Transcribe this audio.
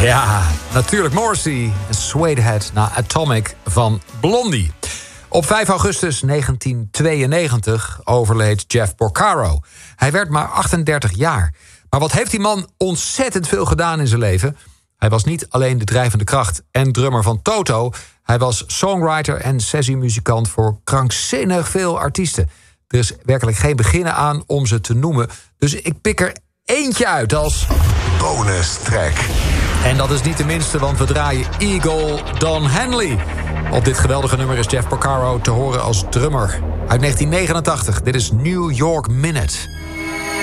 Ja, natuurlijk Morrissey en Suede Head na Atomic van Blondie. Op 5 augustus 1992 overleed Jeff Porcaro. Hij werd maar 38 jaar. Maar wat heeft die man ontzettend veel gedaan in zijn leven? Hij was niet alleen de drijvende kracht en drummer van Toto. Hij was songwriter en sessiemuzikant voor krankzinnig veel artiesten. Er is werkelijk geen beginnen aan om ze te noemen. Dus ik pik er eentje uit als bonus track. En dat is niet de minste, want we draaien Eagle Don Henley. Op dit geweldige nummer is Jeff Porcaro te horen als drummer. Uit 1989, dit is New York Minute.